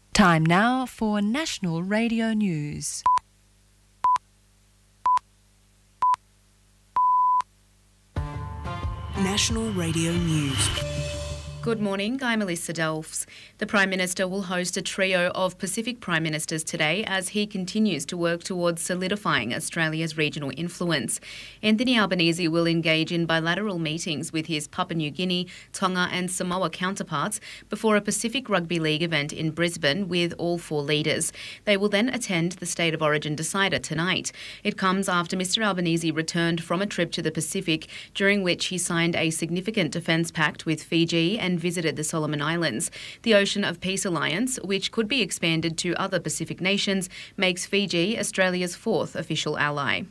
Time now for National Radio News. National Radio News. Good morning, I'm Melissa Delfs. The Prime Minister will host a trio of Pacific Prime Ministers today as he continues to work towards solidifying Australia's regional influence. Anthony Albanese will engage in bilateral meetings with his Papua New Guinea, Tonga and Samoa counterparts before a Pacific Rugby League event in Brisbane with all four leaders. They will then attend the State of Origin decider tonight. It comes after Mr Albanese returned from a trip to the Pacific, during which he signed a significant defence pact with Fiji and visited the Solomon Islands. The Ocean of Peace Alliance, which could be expanded to other Pacific nations, makes Fiji Australia's fourth official ally.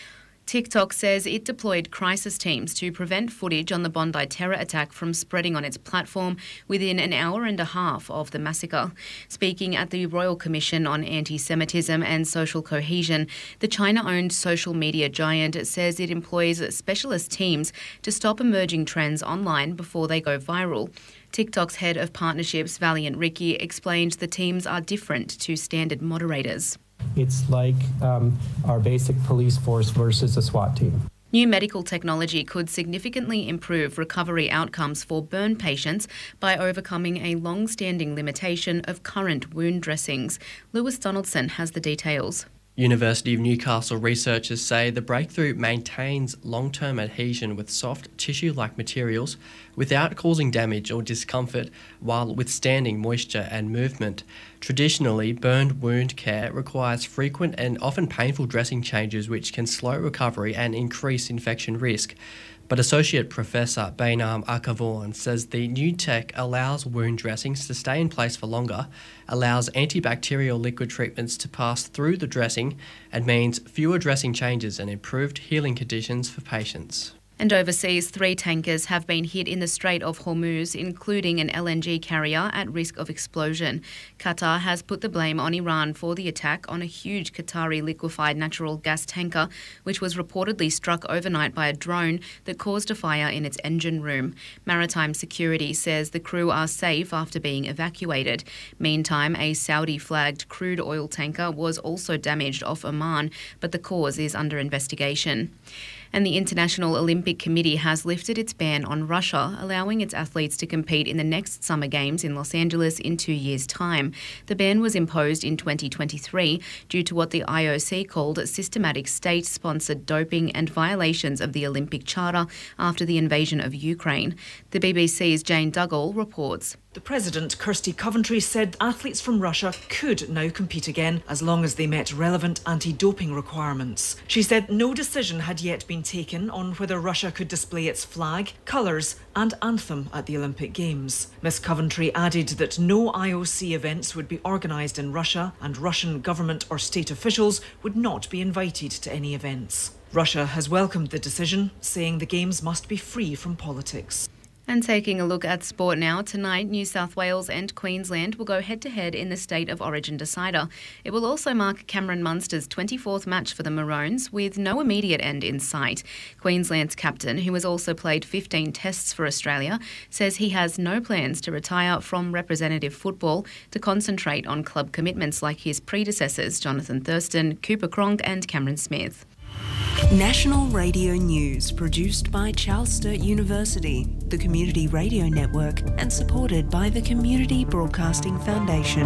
TikTok says it deployed crisis teams to prevent footage on the Bondi terror attack from spreading on its platform within an hour and a half of the massacre. Speaking at the Royal Commission on Anti-Semitism and Social Cohesion, the China-owned social media giant says it employs specialist teams to stop emerging trends online before they go viral. TikTok's head of partnerships, Valiant Ricky, explained the teams are different to standard moderators. It's like our basic police force versus a SWAT team. New medical technology could significantly improve recovery outcomes for burn patients by overcoming a long-standing limitation of current wound dressings. Lewis Donaldson has the details. University of Newcastle researchers say the breakthrough maintains long-term adhesion with soft tissue-like materials without causing damage or discomfort while withstanding moisture and movement. Traditionally, burned wound care requires frequent and often painful dressing changes which can slow recovery and increase infection risk. But Associate Professor Bainam Akavaughan says the new tech allows wound dressings to stay in place for longer, allows antibacterial liquid treatments to pass through the dressing, and means fewer dressing changes and improved healing conditions for patients. And overseas, 3 tankers have been hit in the Strait of Hormuz, including an LNG carrier at risk of explosion. Qatar has put the blame on Iran for the attack on a huge Qatari liquefied natural gas tanker, which was reportedly struck overnight by a drone that caused a fire in its engine room. Maritime Security says the crew are safe after being evacuated. Meantime, a Saudi-flagged crude oil tanker was also damaged off Oman, but the cause is under investigation. And the International Olympic Committee has lifted its ban on Russia, allowing its athletes to compete in the next Summer Games in Los Angeles in 2 years' time. The ban was imposed in 2023 due to what the IOC called systematic state-sponsored doping and violations of the Olympic Charter after the invasion of Ukraine. The BBC's Jane Dougal reports. The President, Kirsty Coventry, said athletes from Russia could now compete again as long as they met relevant anti-doping requirements. She said no decision had yet been taken on whether Russia could display its flag, colours and anthem at the Olympic Games. Ms Coventry added that no IOC events would be organised in Russia and Russian government or state officials would not be invited to any events. Russia has welcomed the decision, saying the Games must be free from politics. And taking a look at sport now, tonight New South Wales and Queensland will go head-to-head in the State of Origin decider. It will also mark Cameron Munster's 24th match for the Maroons, with no immediate end in sight. Queensland's captain, who has also played 15 tests for Australia, says he has no plans to retire from representative football to concentrate on club commitments like his predecessors Jonathan Thurston, Cooper Cronk and Cameron Smith. National Radio News, produced by Charles Sturt University, the Community Radio Network, and supported by the Community Broadcasting Foundation.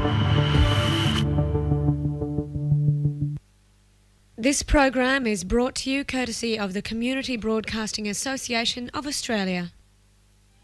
This program is brought to you courtesy of the Community Broadcasting Association of Australia.